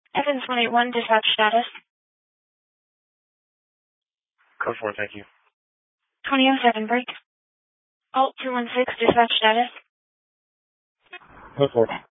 Evans 181, dispatch status. Code 4, thank you. 2007 break. Alt 216, dispatch status. Code 4.